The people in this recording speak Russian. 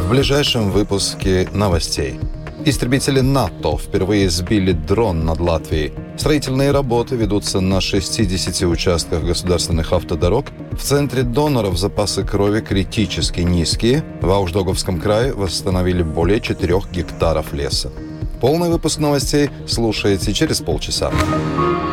В ближайшем выпуске новостей. Истребители НАТО впервые сбили дрон над Латвией. Строительные работы ведутся на 60 участках государственных автодорог. В центре доноров запасы крови критически низкие. В Ауждоговском крае восстановили более 4 гектаров леса. Полный выпуск новостей слушайте через полчаса.